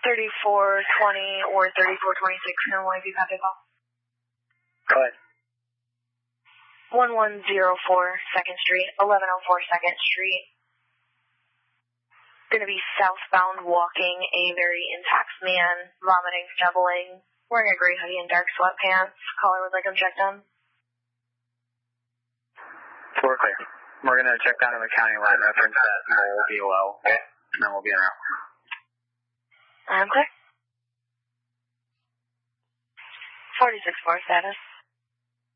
3420 or 3426 in Hawaii, you copy call? Go ahead. 1104 2nd Street, 1104 2nd Street. Going to be southbound walking, a very intact man, vomiting, stumbling, wearing a gray hoodie and dark sweatpants. Caller would like him checked on. We're clear. We're going to check down on the county line reference at Mole BOL, okay? And then we'll be en route. I'm clear. 46-4 status.